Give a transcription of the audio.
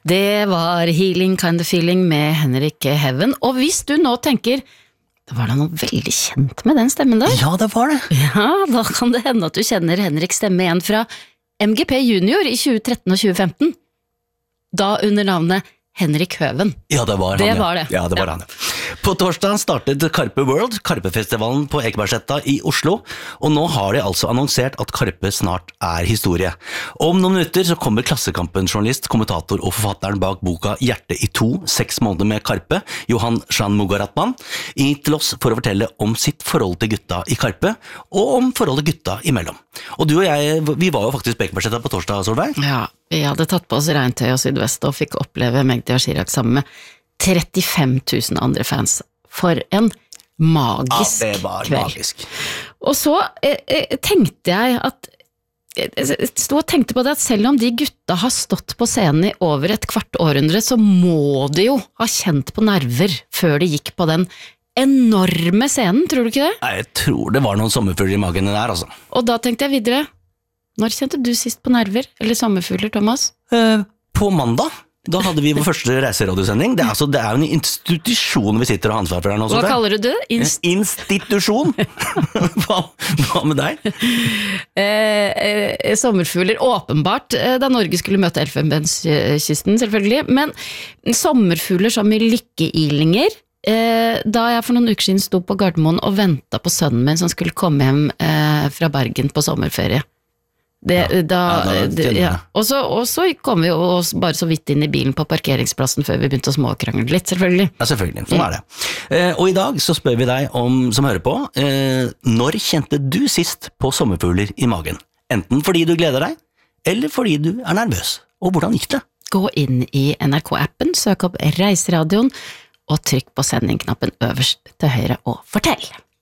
Det var Healing Kind of Feeling med Henrik Heaven, og hvis du nå tenker, det var da noe veldig kjent med den stemmen der? Ja, det var det. Ja, da kan det hende at du kjenner Henriks stemme igjen fra MGP Junior i 2013 og 2015, da under navnet Henrik Høven. Ja, det var han. Det var det. Ja, det var han. På torsdag startet Karpe World, Karpefestivalen på Ekebergsletta i Oslo, og nå har de altså annonsert at Karpe snart er historie. Om noen minutter så kommer Klassekampen-journalist, kommentator og forfatteren bak boka Hjerte i to, 6 måneder med Karpe, Johan Shan-Mugaratman, til oss for å fortelle om sitt forhold til gutta i Karpe, og om forholdet gutta imellom. Og du og jeg, vi var jo faktisk på Ekebergsletta på torsdag, Solveig. Ja, vi hadde tatt på oss regntøy og sydvest og fikk oppleve Magdi og Chirag sammen med 35 000 andre fans. For en magisk kveld. Ja, det var magisk. Og så tenkte jeg at jeg stod og tenkte på det at selv om de gutta har stått på scenen i over et kvart århundre, så må de jo ha kjent på nerver før de gikk på den enorme scenen, tror du ikke det? Nei, jeg tror det var noen sommerfugler i magen der, altså. Og da tenkte jeg videre, når kjente du sist på nerver, eller sommerfugler, Thomas? På mandag. Da hadde vi vår første reiseradiosending. Det er jo en institusjon vi sitter og har ansvar for her nå. Hva kaller du det? Institusjon. Hva med deg? Sommerfugler, åpenbart, da Norge skulle møte Elfenbenskysten, selvfølgelig. Men sommerfugler som i lykkeilinger, da jeg for noen uker siden sto på Gardermoen og ventet på sønnen min som skulle komme hjem fra Bergen på sommerferie. Og så kom vi jo bare så vidt inn i bilen på parkeringsplassen før vi begynte å småkrangle litt, selvfølgelig. Ja, selvfølgelig, sånn er det. Og i dag så spør vi deg som hører på, når kjente du sist på sommerfugler i magen? Enten fordi du gleder deg, eller fordi du er nervøs. Og hvordan gikk det? Gå inn i NRK-appen, søk opp Reiseradioen, og trykk på sendingknappen øverst til høyre og fortell.